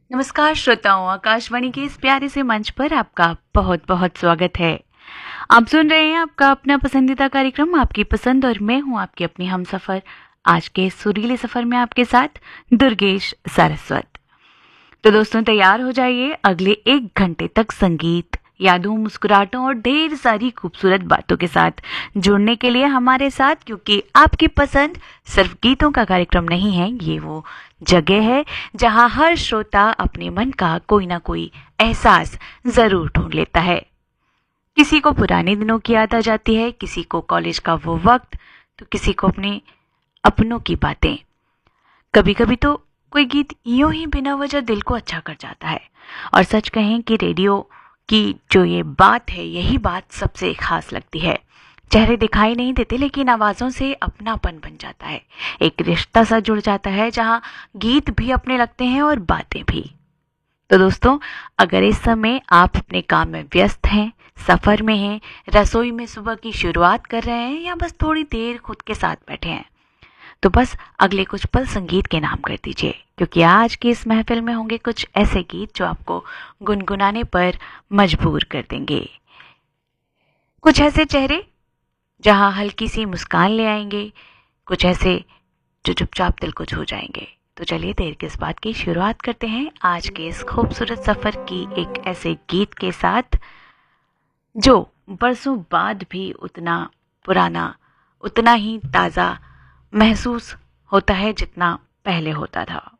नमस्कार श्रोताओं, आकाशवाणी के इस प्यारे से मंच पर आपका बहुत बहुत स्वागत है। आप सुन रहे हैं आपका अपना पसंदीदा कार्यक्रम आपकी पसंद और मैं हूं आपकी अपनी हमसफर। आज के इस सुरीले सफर में आपके साथ दुर्गेश सारस्वत। तो दोस्तों तैयार हो जाइए अगले 1 घंटे तक संगीत, यादों, मुस्कुराहटों और ढेर सारी खूबसूरत बातों के साथ जुड़ने के लिए हमारे साथ, क्योंकि आपकी पसंद सिर्फ गीतों का कार्यक्रम नहीं है, ये वो जगह है जहां हर श्रोता अपने मन का कोई ना कोई एहसास जरूर ढूंढ लेता है। किसी को पुराने दिनों की याद आ जाती है, किसी को कॉलेज का वो वक्त, तो किसी को अपने अपनों की बातें। कभी कभी तो कोई गीत यूं ही बिना वजह दिल को अच्छा कर जाता है। और सच कहें कि रेडियो की जो ये बात है, यही बात सबसे खास लगती है। चेहरे दिखाई नहीं देते लेकिन आवाजों से अपनापन बन जाता है, एक रिश्ता सा जुड़ जाता है जहां गीत भी अपने लगते हैं और बातें भी। तो दोस्तों, अगर इस समय आप अपने काम में व्यस्त हैं, सफर में हैं, रसोई में सुबह की शुरुआत कर रहे हैं या बस थोड़ी देर खुद के साथ बैठे हैं, तो बस अगले कुछ पल संगीत के नाम कर दीजिए, क्योंकि आज की इस महफिल में होंगे कुछ ऐसे गीत जो आपको गुनगुनाने पर मजबूर कर देंगे। कुछ ऐसे चेहरे जहां हल्की सी मुस्कान ले आएंगे, कुछ ऐसे जो चुपचाप दिल को छू जाएंगे। तो चलिए देर किस बात की, शुरुआत करते हैं आज के इस खूबसूरत सफर की एक ऐसे गीत के साथ जो बरसों बाद भी उतना पुराना, उतना ही ताज़ा महसूस होता है जितना पहले होता था।